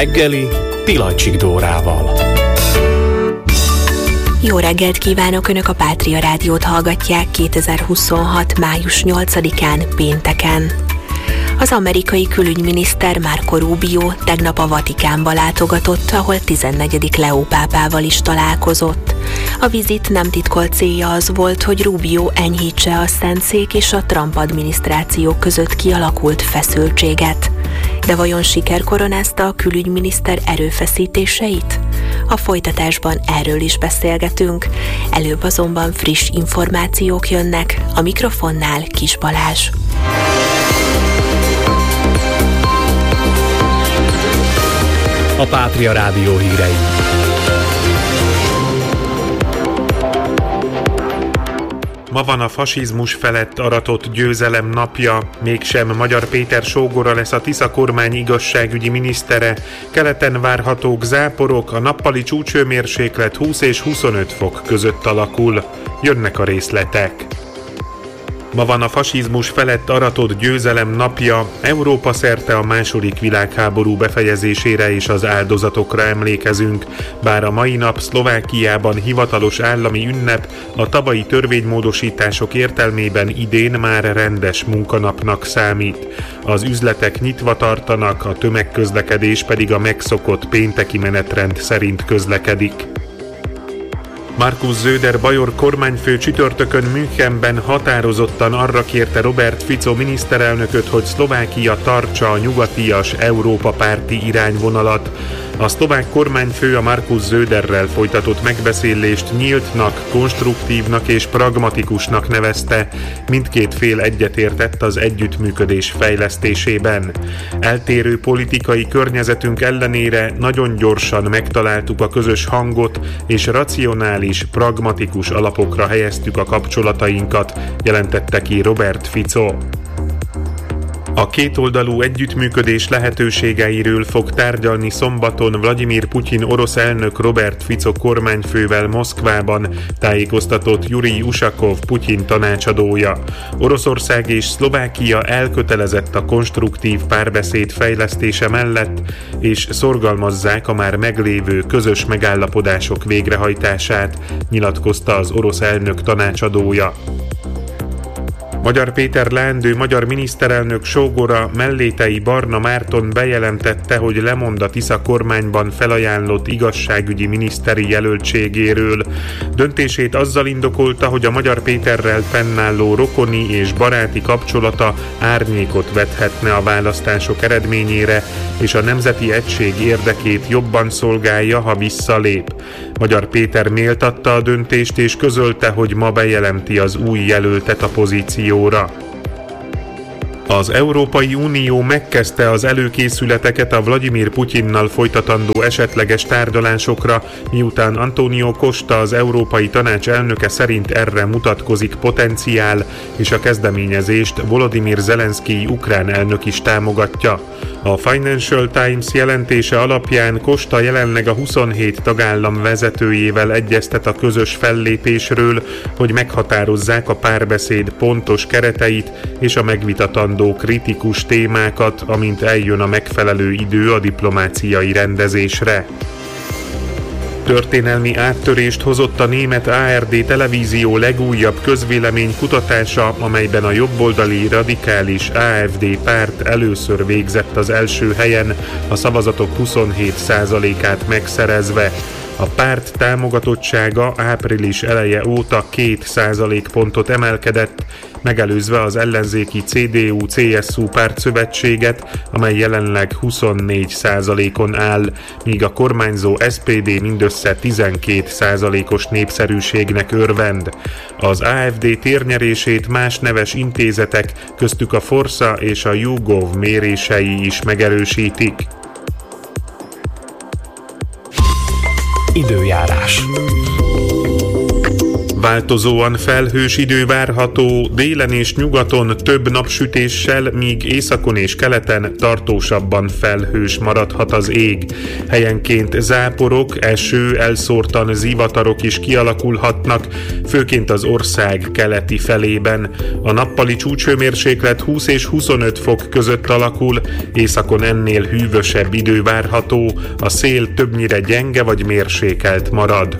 reggeli Pilacsik Dórával. Jó reggelt kívánok! Önök a Pátria Rádiót hallgatják 2026. május 8-án pénteken. Az amerikai külügyminiszter Marco Rubio tegnap a Vatikánba látogatott, ahol 14. Leó pápával is találkozott. A vizit nem titkolt célja az volt, hogy Rubio enyhítse a Szentszék és a Trump adminisztráció között kialakult feszültséget. De vajon siker koronázta a külügyminiszter erőfeszítéseit? A folytatásban erről is beszélgetünk, előbb azonban friss információk jönnek, a mikrofonnál Kis Balázs. A Pátria Rádió hírei. Ma van a fasizmus felett aratott győzelem napja, mégsem Magyar Péter sógora lesz a Tisza kormány igazságügyi minisztere. Keleten várhatók záporok, a nappali csúcshőmérséklet 20 és 25 fok között alakul. Jönnek a részletek. Ma van a fasizmus felett aratott győzelem napja, Európa szerte a II. Világháború befejezésére és az áldozatokra emlékezünk, bár a mai nap Szlovákiában hivatalos állami ünnep, a tavalyi törvénymódosítások értelmében idén már rendes munkanapnak számít. Az üzletek nyitva tartanak, a tömegközlekedés pedig a megszokott pénteki menetrend szerint közlekedik. Markus Söder bajor kormányfő csütörtökön Münchenben határozottan arra kérte Robert Fico miniszterelnököt, hogy Szlovákia tartsa a nyugatias Európa párti irányvonalat. A szlovák kormányfő a Markus Söderrel folytatott megbeszélést nyíltnak, konstruktívnak és pragmatikusnak nevezte. Mindkét fél egyetértett az együttműködés fejlesztésében. Eltérő politikai környezetünk ellenére nagyon gyorsan megtaláltuk a közös hangot, és racionális, pragmatikus alapokra helyeztük a kapcsolatainkat, jelentette ki Robert Fico. A kétoldalú együttműködés lehetőségeiről fog tárgyalni szombaton Vladimir Putyin orosz elnök Robert Fico kormányfővel Moszkvában, tájékoztatott Jurij Usakov Putyin tanácsadója. Oroszország és Szlovákia elkötelezett a konstruktív párbeszéd fejlesztése mellett, és szorgalmazzák a már meglévő közös megállapodások végrehajtását, nyilatkozta az orosz elnök tanácsadója. Magyar Péter leendő magyar miniszterelnök sógora Mellétei Barna Márton bejelentette, hogy lemond a Tisza kormányban felajánlott igazságügyi miniszteri jelöltségéről. Döntését azzal indokolta, hogy a Magyar Péterrel fennálló rokoni és baráti kapcsolata árnyékot vethetne a választások eredményére, és a nemzeti egység érdekét jobban szolgálja, ha visszalép. Magyar Péter méltatta a döntést és közölte, hogy ma bejelenti az új jelöltet a pozícióra. Az Európai Unió megkezdte az előkészületeket a Vladimir Putyinnal folytatandó esetleges tárgyalásokra, miután Antonio Costa, az Európai Tanács elnöke szerint erre mutatkozik potenciál, és a kezdeményezést Volodymyr Zelenszkij ukrán elnök is támogatja. A Financial Times jelentése alapján Costa jelenleg a 27 tagállam vezetőjével egyeztet a közös fellépésről, hogy meghatározzák a párbeszéd pontos kereteit és a megvitatandó kritikus témákat, amint eljön a megfelelő idő a diplomáciai rendezésre. Történelmi áttörést hozott a német ARD televízió legújabb közvéleménykutatása, amelyben a jobboldali radikális AfD párt először végzett az első helyen, a szavazatok 27%-át megszerezve. A párt támogatottsága április eleje óta 2 százalékpontot emelkedett, megelőzve az ellenzéki CDU-CSU pártszövetséget, amely jelenleg 24%-on áll, míg a kormányzó SPD mindössze 12%-os népszerűségnek örvend. Az AfD térnyerését más neves intézetek, köztük a Forsa és a YouGov mérései is megerősítik. Időjárás. Változóan felhős idő várható, délen és nyugaton több napsütéssel, míg északon és keleten tartósabban felhős maradhat az ég. Helyenként záporok, eső, elszórtan zivatarok is kialakulhatnak, főként az ország keleti felében. A nappali csúcshőmérséklet 20 és 25 fok között alakul, északon ennél hűvösebb idő várható, a szél többnyire gyenge vagy mérsékelt marad.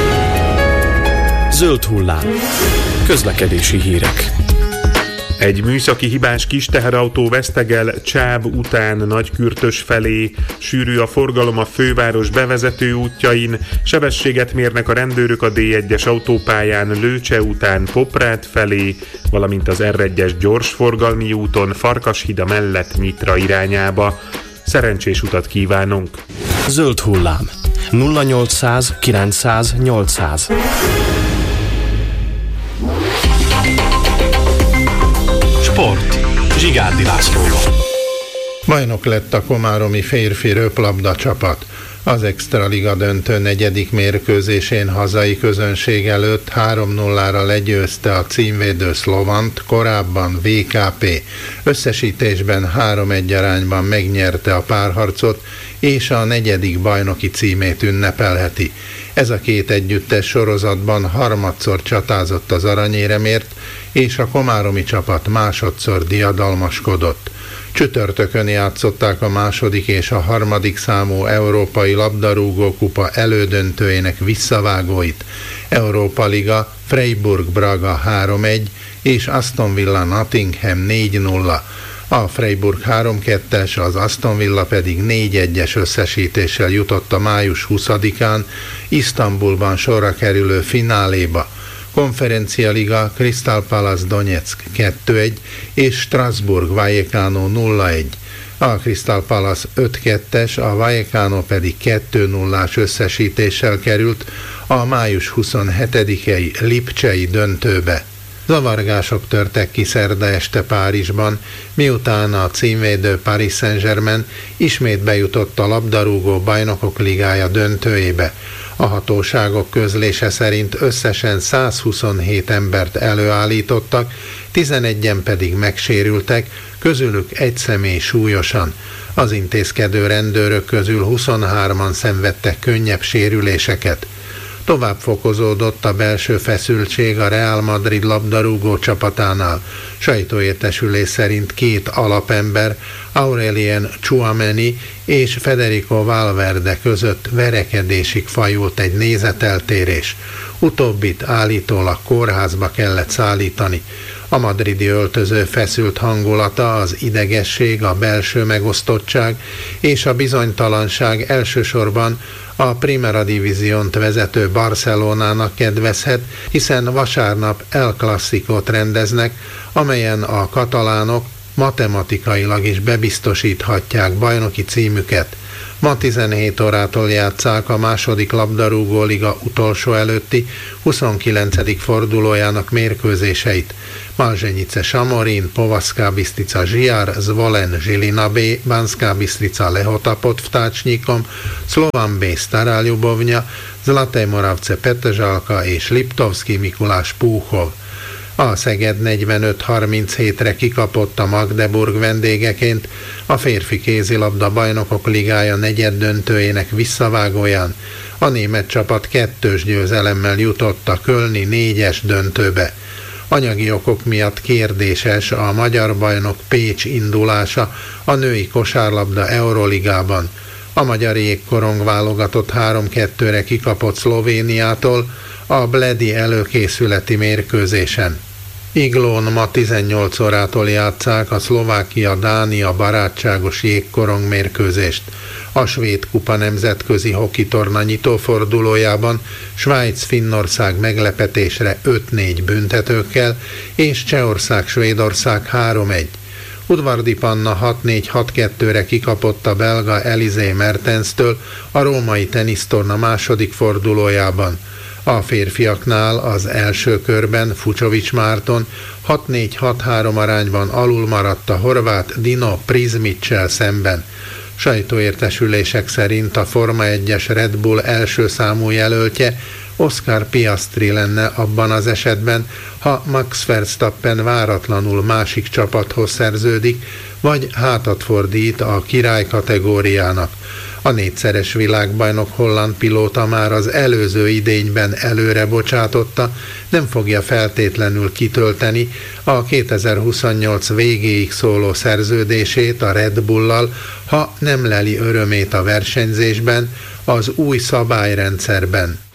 Zöld hullám. Közlekedési hírek. Egy műszaki hibás kis teherautó vesztegel Csáb után Nagykürtös felé, sűrű a forgalom a főváros bevezető útjain, sebességet mérnek a rendőrök a D1-es autópályán Lőcse után Poprád felé, valamint az R1-es gyorsforgalmi úton Farkashida mellett Nyitra irányába. Szerencsés utat kívánunk! Zöld hullám. 0800 900 800. Sport. Zsigárdi Lászlóval. Bajnok lett a komáromi férfi röplabda csapat. Az Extraliga döntő negyedik mérkőzésén hazai közönség előtt 3-0-ra legyőzte a címvédő Szlovant, korábban VKP. Összesítésben 3-1 arányban megnyerte a párharcot, és a negyedik bajnoki címét ünnepelheti. Ez a két együttes sorozatban harmadszor csatázott az aranyéremért, és a komáromi csapat másodszor diadalmaskodott. Csütörtökön játszották a második és a harmadik számú Európai Labdarúgókupa elődöntőjének visszavágóit. Európa Liga Freiburg Braga 3-1 és Aston Villa Nottingham 4-0. A Freiburg 3-2-es, az Aston Villa pedig 4-1-es összesítéssel jutott a május 20-án Isztambulban sorra kerülő fináléba. Konferencia Liga Crystal Palace Donetsk 2-1 és Strasbourg Vallecano 0-1. A Crystal Palace 5-2-es, a Vallecano pedig 2-0-ás összesítéssel került a május 27-i lipcsei döntőbe. Zavargások törtek ki szerda este Párizsban, miután a címvédő Paris Saint-Germain ismét bejutott a labdarúgó bajnokok ligája döntőjébe. A hatóságok közlése szerint összesen 127 embert előállítottak, 11-en pedig megsérültek, közülük egy személy súlyosan. Az intézkedő rendőrök közül 23-an szenvedtek könnyebb sérüléseket. Tovább fokozódott a belső feszültség a Real Madrid labdarúgó csapatánál. Sajtóértesülés szerint két alapember, Aurelien Tchouameni és Federico Valverde között verekedésig fajult egy nézeteltérés. Utóbbit állítólag kórházba kellett szállítani. A madridi öltöző feszült hangulata, az idegesség, a belső megosztottság és a bizonytalanság elsősorban a Primera Divisiont vezető Barcelonának kedvezhet, hiszen vasárnap El Clasicót rendeznek, amelyen a katalánok matematikailag is bebiztosíthatják bajnoki címüket. Ma 17 órától játsszák a második labdarúgóliga utolsó előtti 29. fordulójának mérkőzéseit. Malzenice Samorín, Povazská Bystrica Žijár, Zvolen Žilina B, Banská Bystrica Lehota pod Vtáčnikom, Slovan B Stará Ľubovňa, Zlaté Moravce Petržalka és Liptovský Mikuláš Púchov. A Szeged 45-37-re kikapott a Magdeburg vendégeként a férfi kézilabda bajnokok ligája negyeddöntőjének visszavágóján. A német csapat 2-2 győzelemmel jutott a kölni 4-es döntőbe. Anyagi okok miatt kérdéses a magyar bajnok Pécs indulása a női kosárlabda Euroligában. A magyar jégkorong válogatott 3-2-re kikapott Szlovéniától a Bledi előkészületi mérkőzésen. Iglón ma 18 órától játsszák a Szlovákia-Dánia barátságos jégkorong mérkőzést. A Svéd kupa nemzetközi hokitorna nyitófordulójában Svájc-Finnország meglepetésre 5-4 büntetőkkel, és Csehország-Svédország 3-1. Udvardi Panna 6-4-6-2-re kikapott a belga Elizé Mertenstől a római tenisztorna második fordulójában. A férfiaknál az első körben Fucsovics Márton 6-4-6-3 arányban alul maradt a horvát Dino Prizmiccel szemben. Sajtóértesülések szerint a Forma 1-es Red Bull első számú jelöltje Oscar Piastri lenne abban az esetben, ha Max Verstappen váratlanul másik csapathoz szerződik, vagy hátat fordít a király kategóriának. A 4-szeres világbajnok holland pilóta már az előző idényben előre bocsátotta, nem fogja feltétlenül kitölteni a 2028 végéig szóló szerződését a Red Bullal, ha nem leli örömét a versenyzésben, az új szabályrendszerben.